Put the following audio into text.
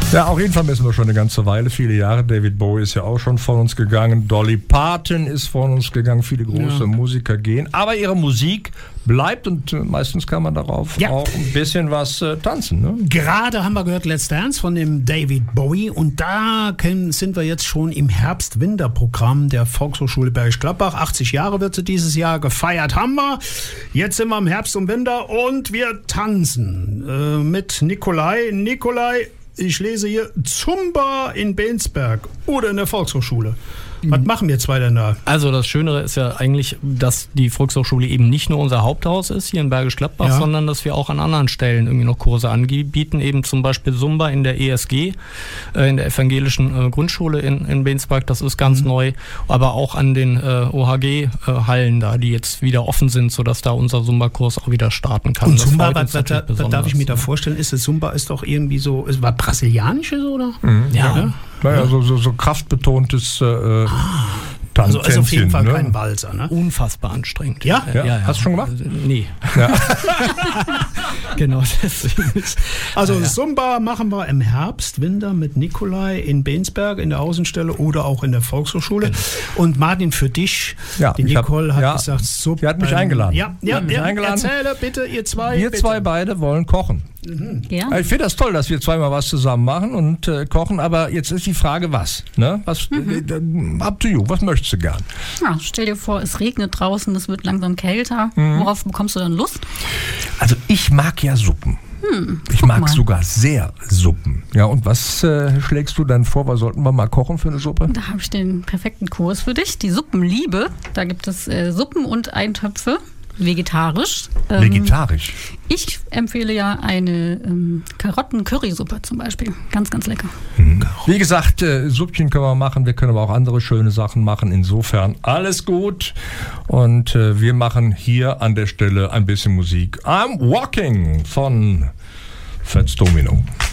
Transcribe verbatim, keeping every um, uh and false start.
Ja, auch ihn vermissen wir schon eine ganze Weile, viele Jahre. David Bowie ist ja auch schon von uns gegangen. Dolly Parton ist von uns gegangen. Viele große ja. Musiker gehen. Aber ihre Musik bleibt und äh, meistens kann man darauf ja. auch ein bisschen was äh, tanzen. Ne? Gerade haben wir gehört Let's Dance von dem David Bowie und da können, sind wir jetzt schon im Herbst-Winter-Programm der Volkshochschule Bergisch Gladbach. achtzig Jahre wird sie dieses Jahr gefeiert, haben wir. Jetzt sind wir im Herbst und Winter und wir tanzen äh, mit Nikolai. Nikolai, ich lese hier Zumba in Bensberg oder in der Volkshochschule. Was machen wir zwei denn da? Also das Schönere ist ja eigentlich, dass die Volkshochschule eben nicht nur unser Haupthaus ist hier in Bergisch Gladbach, ja. sondern dass wir auch an anderen Stellen irgendwie noch Kurse anbieten, eben zum Beispiel Zumba in der E S G, äh, in der evangelischen äh, Grundschule in, in Bensberg, das ist ganz mhm. neu, aber auch an den äh, O H G-Hallen äh, da, die jetzt wieder offen sind, sodass da unser Zumba-Kurs auch wieder starten kann. Und Zumba, was, was, was darf ich mir da vorstellen? Ist das Zumba ist doch irgendwie so, ist was Brasilianisches, oder? Mhm. Ja. ja. Naja, so, so, so kraftbetontes äh, ah. Also ist auf jeden Fall ne? kein Walzer, ne? Unfassbar anstrengend. Ja? ja? ja, ja. Hast du schon gemacht? Nee. Ja. Genau, deswegen ist. Also ja, ja. Zumba machen wir im Herbst, Winter mit Nikolai in Bensberg in der Außenstelle oder auch in der Volkshochschule. Genau. Und Martin, für dich, ja, die Nicole hab, hat ja, gesagt, so. Sie hat mich ähm, eingeladen. Ja, ja, mich ja eingeladen. Erzähle bitte, ihr zwei. Wir bitte. zwei beide wollen kochen. Mhm. Ja. Ich finde das toll, dass wir zweimal was zusammen machen und äh, kochen, aber jetzt ist die Frage, was? Ne? Was mhm. äh, up to you, was möchtest du gern? Ja, stell dir vor, es regnet draußen, es wird langsam kälter. Mhm. Worauf bekommst du dann Lust? Also ich mag ja Suppen. Hm, ich mag mal. sogar sehr Suppen. Ja, und was äh, schlägst du dann vor? Was sollten wir mal kochen für eine Suppe? Da habe ich den perfekten Kurs für dich. Die Suppenliebe. Da gibt es äh, Suppen und Eintöpfe. Vegetarisch. Ähm, Vegetarisch? Ich empfehle ja eine ähm, Karotten-Currysuppe zum Beispiel. Ganz, ganz lecker. Mhm. Wie gesagt, äh, Suppchen können wir machen. Wir können aber auch andere schöne Sachen machen. Insofern alles gut. Und äh, wir machen hier an der Stelle ein bisschen Musik. I'm Walking von Fats Domino.